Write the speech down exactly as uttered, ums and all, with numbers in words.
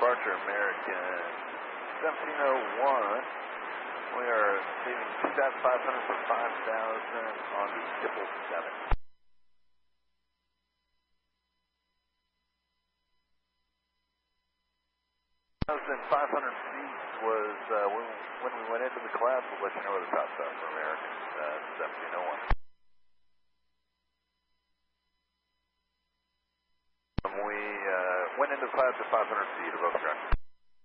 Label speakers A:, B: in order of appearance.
A: departure, American seventeen oh one. We are leaving two thousand five hundred for five thousand on the triple seven. one thousand five hundred feet was uh, when, when we went into the clouds. We'll let you know where the tops are for American uh, seventeen oh one. Um, we uh, went into clouds at five hundred feet above ground.